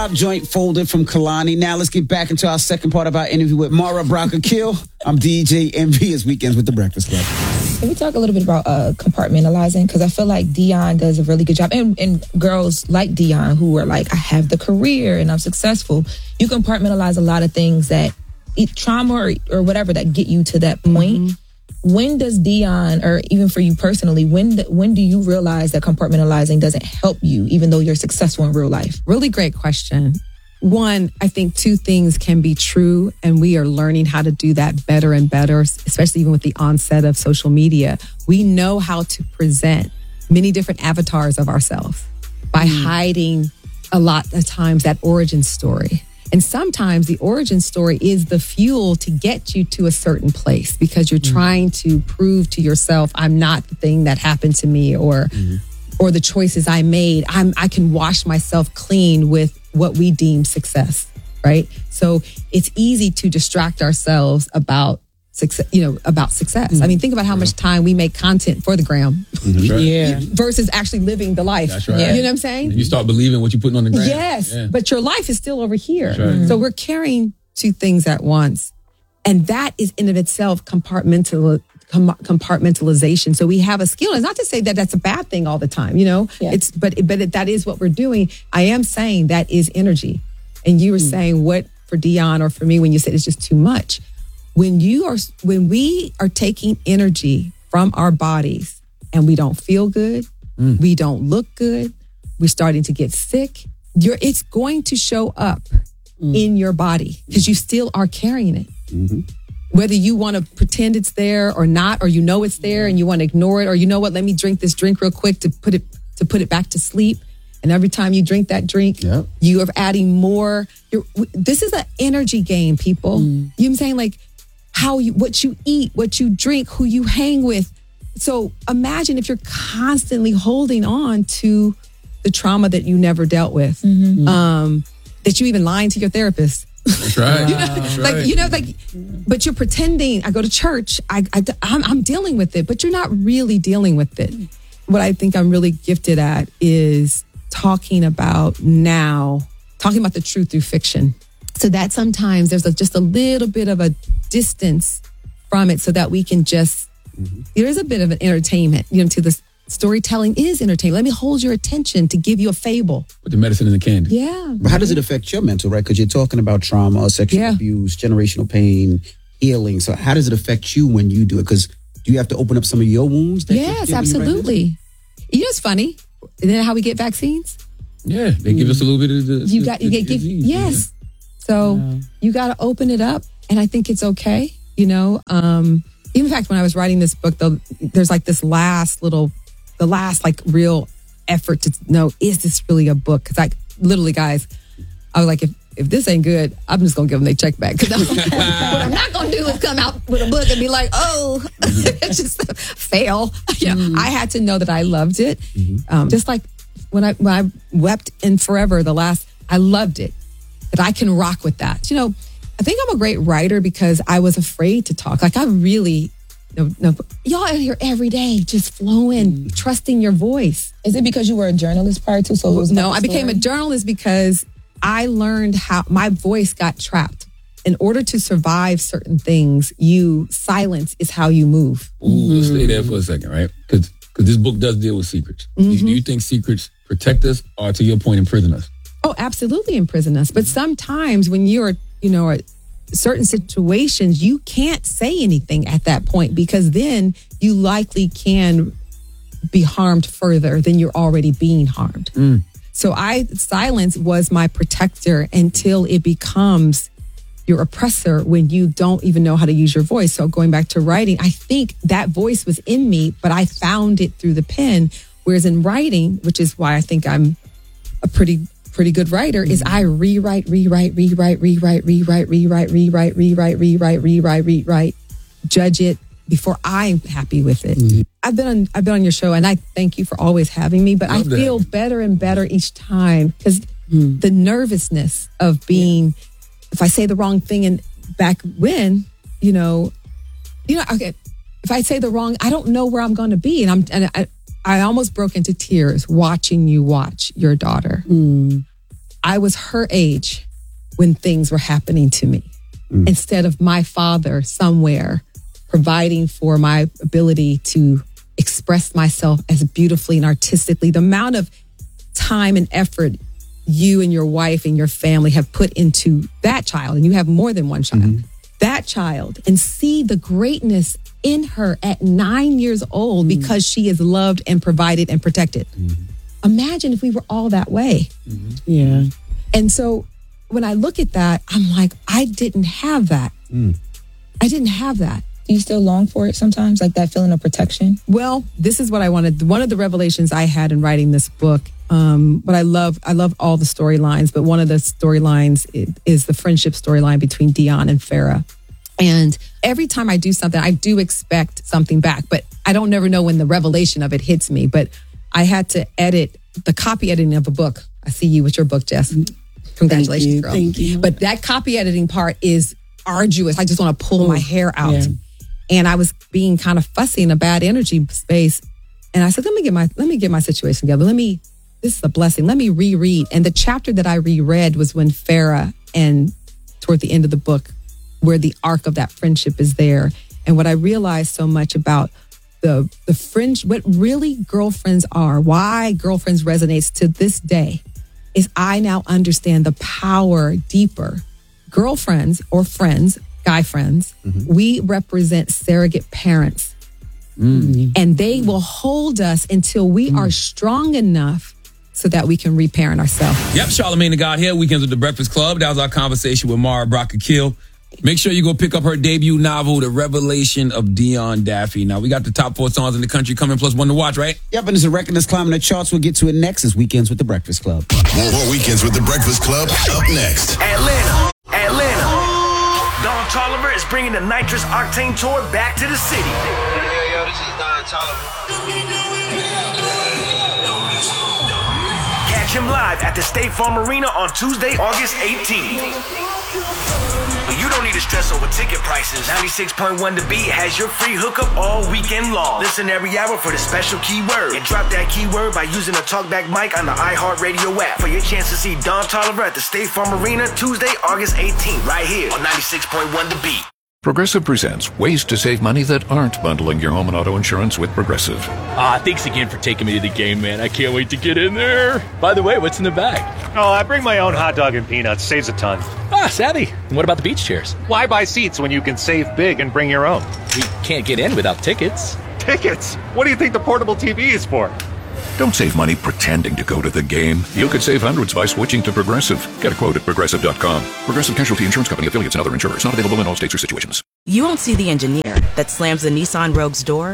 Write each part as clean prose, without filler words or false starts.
Joint folded from Kalani. Now let's get back into our second part of our interview with Mara Brock Akil. I'm DJ MV. It's Weekends with the Breakfast Club. Can we talk a little bit about compartmentalizing? Because I feel like Dion does a really good job. And girls like Dion who are like, I have the career and I'm successful. You compartmentalize a lot of things that trauma or whatever that get you to that point. Mm-hmm. When does Dion, or even for you personally, when do you realize that compartmentalizing doesn't help you, even though you're successful in real life? Really great question. One, I think two things can be true, and we are learning how to do that better and better, especially even with the onset of social media. We know how to present many different avatars of ourselves by hiding a lot of times that origin story. And sometimes the origin story is the fuel to get you to a certain place because you're trying to prove to yourself, I'm not the thing that happened to me or the choices I made. I can wash myself clean with what we deem success, right? So it's easy to distract ourselves about success, about success. I mean, think about how much time we make content for the gram versus actually living the life. That's right. You know what I'm saying? You start believing what you're putting on the gram. Yes, but your life is still over here. Right. So we're carrying two things at once. And that is in of itself compartmentalization. So we have a skill. It's not to say that that's a bad thing all the time, but that is what we're doing. I am saying that is energy. And you were saying what for Dion or for me when you said it's just too much. When we are taking energy from our bodies and we don't feel good, we don't look good, we're starting to get sick, it's going to show up in your body because you still are carrying it. Mm-hmm. Whether you want to pretend it's there or not, or it's there and you want to ignore it, or let me drink this drink real quick to put it back to sleep. And every time you drink that drink, you are adding more. This is an energy game, people. You know what I'm saying? Like what you eat, what you drink, who you hang with. So imagine if you're constantly holding on to the trauma that you never dealt with, that you even lying to your therapist. That's right. But you're pretending. I go to church. I'm dealing with it, but you're not really dealing with it. What I think I'm really gifted at is talking about the truth through fiction. So that sometimes there's just a little bit of a distance from it so that we can there is a bit of an entertainment, to the storytelling is entertainment. Let me hold your attention to give you a fable. With the medicine and the candy. Yeah. But how does it affect your mental, right? Because you're talking about trauma, sexual abuse, generational pain, healing. So how does it affect you when you do it? Because do you have to open up some of your wounds? Yes, absolutely. It's funny. Isn't that how we get vaccines? Yeah, they give us a little bit of the disease. Yes. So you got to open it up, and I think it's okay. Even in fact, when I was writing this book, though, there's like this the last real effort to know, is this really a book? Because literally, guys, I was like, if this ain't good, I'm just gonna give them their check back. Because what I'm not gonna do is come out with a book and be like, oh, just fail. I had to know that I loved it. Just like when I wept in Forever, I loved it. That I can rock with that. I think I'm a great writer because I was afraid to talk. Like I really, y'all out here every day, just flowing, trusting your voice. Is it because you were a journalist prior to? So it was I became a journalist because I learned how my voice got trapped. In order to survive certain things, silence is how you move. Let's stay there for a second, right? Because this book does deal with secrets. Do you think secrets protect us or, to your point, imprison us? Oh, absolutely imprison us. But sometimes when you're, certain situations, you can't say anything at that point because then you likely can be harmed further than you're already being harmed. So silence was my protector until it becomes your oppressor when you don't even know how to use your voice. So going back to writing, I think that voice was in me, but I found it through the pen. Whereas in writing, which is why I think I'm a pretty good writer, is I rewrite, judge it before I'm happy with it. I've been on your show and I thank you for always having me, but I feel better and better each time because the nervousness of being, if I say the wrong thing and back when, okay, if I say the wrong, I don't know where I'm going to be. And I almost broke into tears watching you watch your daughter. I was her age when things were happening to me. Instead of my father somewhere providing for my ability to express myself as beautifully and artistically. The amount of time and effort you and your wife and your family have put into that child, and you have more than one child, that child, and see the greatness in her at 9 years old because she is loved and provided and protected. Imagine if we were all that way. Yeah. And so when I look at that, I'm like, I didn't have that. I didn't have that. Do you still long for it sometimes, like that feeling of protection? Well, this is what I wanted. One of the revelations I had in writing this book, but I love all the storylines, but one of the storylines is the friendship storyline between Dion and Farrah. And every time I do something, I do expect something back, but I don't never know when the revelation of it hits me. But I had to edit the copy editing of a book. I see you with your book, Jess. Congratulations, girl. Thank you. But that copy editing part is arduous. I just want to pull my hair out. Yeah. And I was being kind of fussy in a bad energy space. And I said, let me get my situation together. This is a blessing. Let me reread. And the chapter that I reread was when Farrah, and toward the end of the book, where the arc of that friendship is there. And what I realized so much about the friend, what really girlfriends are, why girlfriends resonates to this day, is I now understand the power deeper. Girlfriends or friends, guy friends, we represent surrogate parents. And they will hold us until we are strong enough so that we can reparent ourselves. Yep, Charlamagne the God here, Weekends with the Breakfast Club. That was our conversation with Mara Brock Akil. Make sure you go pick up her debut novel, The Revelation of Dion Daffy. Now, we got the top 4 songs in the country coming, plus one to watch, right? Yep, and there's a record that's climbing the charts. We'll get to it next. It's Weekends with the Breakfast Club. More Weekends with the Breakfast Club up next. Atlanta. Don Toliver is bringing the Nitrous Octane Tour back to the city. Yo, this is Don Toliver. Catch him live at the State Farm Arena on Tuesday, August 18th. But you don't need to stress over ticket prices. 96.1 The Beat has your free hookup all weekend long. Listen every hour for the special keyword. And drop that keyword by using a talkback mic on the iHeartRadio app for your chance to see Don Toliver at the State Farm Arena Tuesday, August 18th, right here on 96.1 The Beat. Progressive presents ways to save money that aren't bundling your home and auto insurance with Progressive. Thanks again for taking me to the game, man. I can't wait to get in there. By the way, what's in the bag? Oh, I bring my own hot dog and peanuts. Saves a ton. Savvy. And what about the beach chairs? Why buy seats when you can save big and bring your own? We can't get in without tickets. Tickets? What do you think the portable TV is for? Don't save money pretending to go to the game. You could save hundreds by switching to Progressive. Get a quote at Progressive.com. Progressive Casualty Insurance Company, affiliates, and other insurers. Not available in all states or situations. You won't see the engineer that slams the Nissan Rogue's door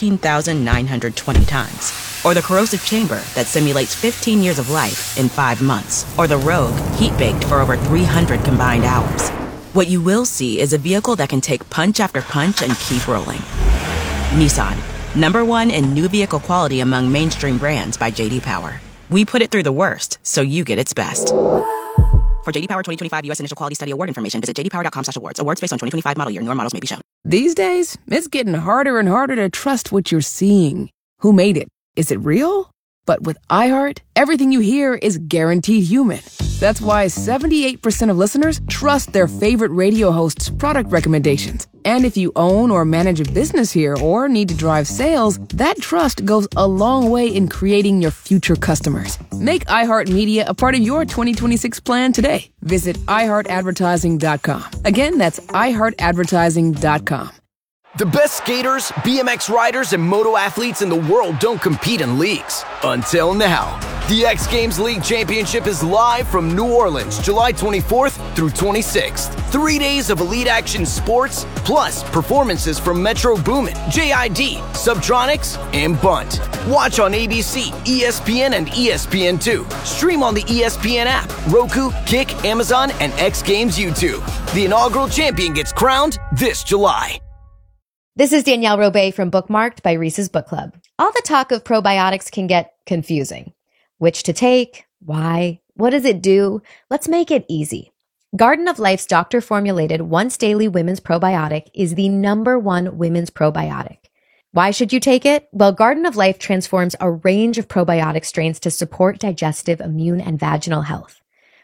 13,920 times. Or the corrosive chamber that simulates 15 years of life in 5 months. Or the Rogue heat-baked for over 300 combined hours. What you will see is a vehicle that can take punch after punch and keep rolling. Nissan. #1 in new vehicle quality among mainstream brands by J.D. Power. We put it through the worst, so you get its best. For J.D. Power 2025 U.S. Initial Quality Study Award information, visit jdpower.com/awards. Awards based on 2025 model year. Newer models may be shown. These days, it's getting harder and harder to trust what you're seeing. Who made it? Is it real? But with iHeart, everything you hear is guaranteed human. That's why 78% of listeners trust their favorite radio host's product recommendations. And if you own or manage a business here or need to drive sales, that trust goes a long way in creating your future customers. Make iHeartMedia a part of your 2026 plan today. Visit iHeartAdvertising.com. Again, that's iHeartAdvertising.com. The best skaters, BMX riders, and moto athletes in the world don't compete in leagues. Until now. The X Games League Championship is live from New Orleans, July 24th through 26th. 3 days of elite action sports, plus performances from Metro Boomin, JID, Subtronics, and Bunt. Watch on ABC, ESPN, and ESPN2. Stream on the ESPN app, Roku, Kick, Amazon, and X Games YouTube. The inaugural champion gets crowned this July. This is Danielle Robay from Bookmarked by Reese's Book Club. All the talk of probiotics can get confusing. Which to take? Why? What does it do? Let's make it easy. Garden of Life's doctor-formulated once-daily women's probiotic is the #1 women's probiotic. Why should you take it? Well, Garden of Life transforms a range of probiotic strains to support digestive, immune, and vaginal health.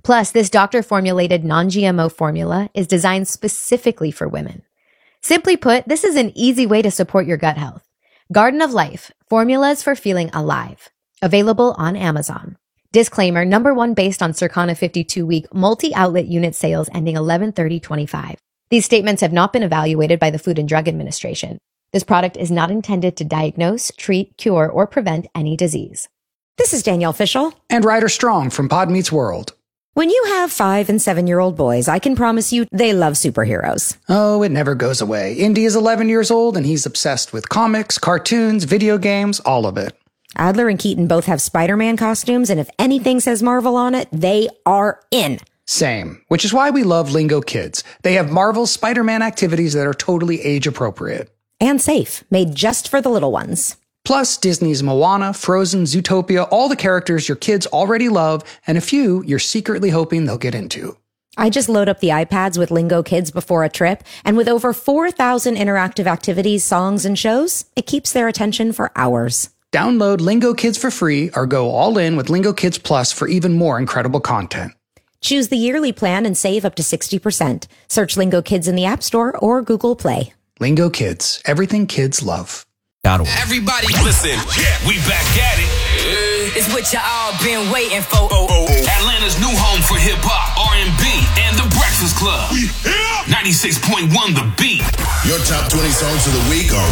Plus, this doctor-formulated non-GMO formula is designed specifically for women. Simply put, this is an easy way to support your gut health. Garden of Life, formulas for feeling alive. Available on Amazon. Disclaimer, number one based on Circana 52-week multi-outlet unit sales ending 11/30/25. These statements have not been evaluated by the Food and Drug Administration. This product is not intended to diagnose, treat, cure, or prevent any disease. This is Danielle Fishel. And Ryder Strong from Pod Meets World. When you have 5- and 7-year-old boys, I can promise you they love superheroes. Oh, it never goes away. Indy is 11 years old and he's obsessed with comics, cartoons, video games, all of it. Adler and Keaton both have Spider-Man costumes, and if anything says Marvel on it, they are in. Same, which is why we love Lingo Kids. They have Marvel's Spider-Man activities that are totally age appropriate. And safe, made just for the little ones. Plus, Disney's Moana, Frozen, Zootopia, all the characters your kids already love, and a few you're secretly hoping they'll get into. I just load up the iPads with Lingo Kids before a trip, and with over 4,000 interactive activities, songs, and shows, it keeps their attention for hours. Download Lingo Kids for free or go all in with Lingo Kids Plus for even more incredible content. Choose the yearly plan and save up to 60%. Search Lingo Kids in the App Store or Google Play. Lingo Kids, everything kids love. Everybody listen, we back at it. It's what y'all been waiting for. Atlanta's new home for hip-hop, R&B, and The Breakfast Club. 96.1 The Beat. Your top 20 songs of the week are